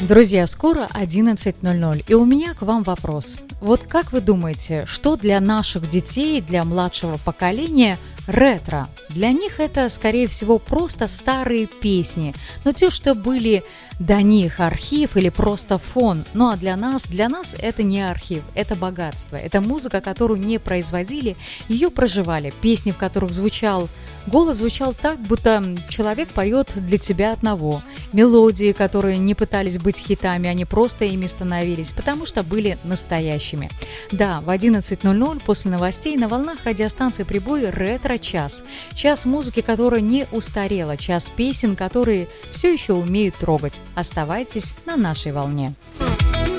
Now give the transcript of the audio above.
Друзья, скоро 11:00, и у меня к вам вопрос. Вот как вы думаете, что для наших детей, для младшего поколения ретро? Для них это, скорее всего, просто старые песни, но те, что были до них, архив или просто фон. Ну а для нас это не архив, это богатство. Это музыка, которую не производили, ее проживали. Песни, в которых голос звучал так, будто человек поет для тебя одного. Мелодии, которые не пытались быть хитами, они просто ими становились, потому что были настоящими. Да, в 11:00 после новостей на волнах радиостанции «Прибой» ретро-час. Час музыки, которая не устарела, час песен, которые все еще умеют трогать. Оставайтесь на нашей волне.